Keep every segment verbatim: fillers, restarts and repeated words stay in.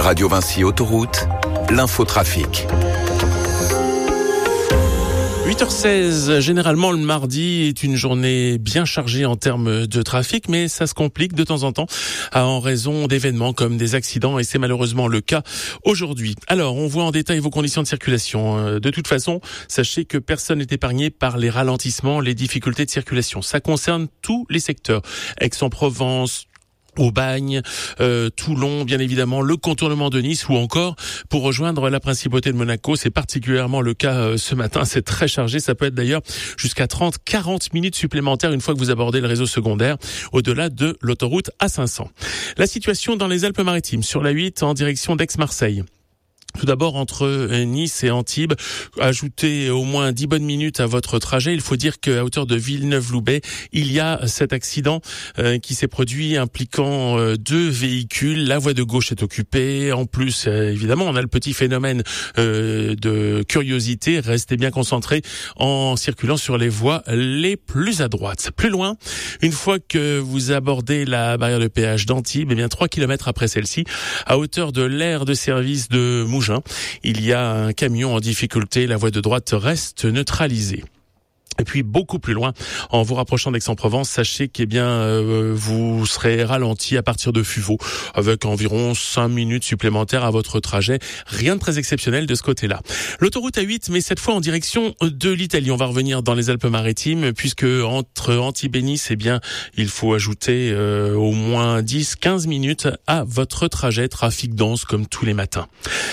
Radio Vinci Autoroute, l'infotrafic. huit heures seize, généralement le mardi est une journée bien chargée en termes de trafic, mais ça se complique de temps en temps en raison d'événements comme des accidents, et c'est malheureusement le cas aujourd'hui. Alors, on voit en détail vos conditions de circulation. De toute façon, sachez que personne n'est épargné par les ralentissements, les difficultés de circulation. Ça concerne tous les secteurs. Aix-en-Provence, Aubagne, euh, Toulon, bien évidemment, le contournement de Nice, ou encore pour rejoindre la principauté de Monaco. C'est particulièrement le cas euh, ce matin. C'est très chargé. Ça peut être d'ailleurs jusqu'à trente à quarante minutes supplémentaires une fois que vous abordez le réseau secondaire au-delà de l'autoroute A cinq cents. La situation dans les Alpes-Maritimes sur la huit en direction d'Aix-Marseille. Tout d'abord, entre Nice et Antibes, ajoutez au moins dix bonnes minutes à votre trajet. Il faut dire qu'à hauteur de Villeneuve-Loubet, il y a cet accident euh, qui s'est produit impliquant euh, deux véhicules. La voie de gauche est occupée. En plus, euh, évidemment, on a le petit phénomène euh, de curiosité. Restez bien concentrés en circulant sur les voies les plus à droite. Plus loin, une fois que vous abordez la barrière de péage d'Antibes, eh bien trois kilomètres après celle-ci, à hauteur de l'aire de service de Mougins, il y a un camion en difficulté, la voie de droite reste neutralisée. Et puis beaucoup plus loin, en vous rapprochant d'Aix-en-Provence, sachez qu'eh bien euh, vous serez ralenti à partir de Fuveau, avec environ cinq minutes supplémentaires à votre trajet. Rien de très exceptionnel de ce côté-là. L'autoroute A huit, mais cette fois en direction de l'Italie. On va revenir dans les Alpes-Maritimes, puisque entre Antibes et Nice, eh bien il faut ajouter euh, au moins dix à quinze minutes à votre trajet. Trafic dense comme tous les matins.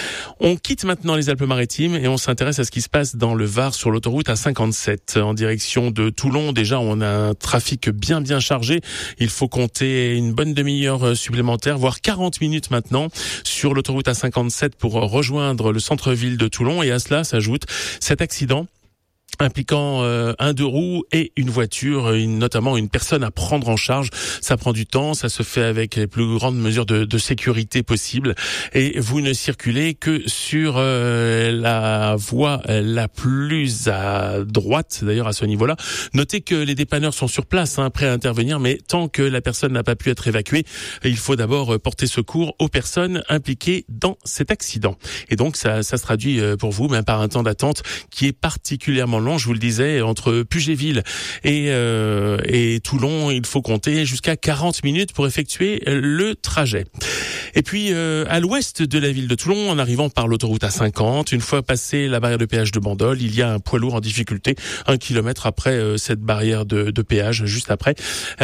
On quitte maintenant les Alpes-Maritimes et on s'intéresse à ce qui se passe dans le Var sur l'autoroute A cinquante-sept. En direction de Toulon, déjà, on a un trafic bien bien chargé. Il faut compter une bonne demi-heure supplémentaire, voire quarante minutes maintenant, sur l'autoroute A cinquante-sept pour rejoindre le centre-ville de Toulon. Et à cela s'ajoute cet accident impliquant euh, un deux roues et une voiture, une, notamment une personne à prendre en charge. Ça prend du temps, ça se fait avec les plus grandes mesures de, de sécurité possibles, et vous ne circulez que sur euh, la voie la plus à droite, d'ailleurs à ce niveau-là. Notez que les dépanneurs sont sur place, hein, prêts à intervenir, mais tant que la personne n'a pas pu être évacuée, il faut d'abord porter secours aux personnes impliquées dans cet accident. Et donc ça, ça se traduit pour vous même par un temps d'attente qui est particulièrement long. Je vous le disais, entre Pugéville et, euh, et Toulon, il faut compter jusqu'à quarante minutes pour effectuer le trajet. Et puis, euh, à l'ouest de la ville de Toulon, en arrivant par l'autoroute A cinquante, une fois passé la barrière de péage de Bandol, il y a un poids lourd en difficulté, un kilomètre après euh, cette barrière de, de péage, juste après.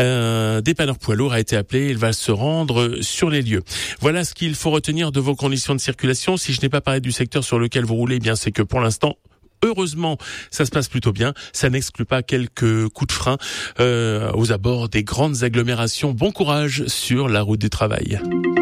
Un dépanneur poids lourd a été appelé, il va se rendre sur les lieux. Voilà ce qu'il faut retenir de vos conditions de circulation. Si je n'ai pas parlé du secteur sur lequel vous roulez, eh bien c'est que pour l'instant, heureusement, ça se passe plutôt bien. Ça n'exclut pas quelques coups de frein euh, aux abords des grandes agglomérations. Bon courage sur la route du travail.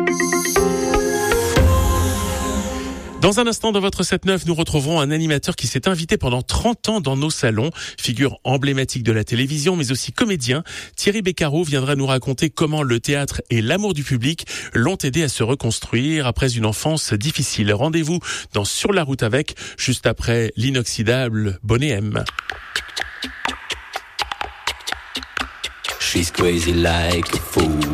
Dans un instant, dans votre sept neuf, nous retrouverons un animateur qui s'est invité pendant trente ans dans nos salons, figure emblématique de la télévision, mais aussi comédien. Thierry Beccaro viendra nous raconter comment le théâtre et l'amour du public l'ont aidé à se reconstruire après une enfance difficile. Rendez-vous dans Sur la route avec, juste après l'inoxydable Bonnet M. She's crazy like a fool.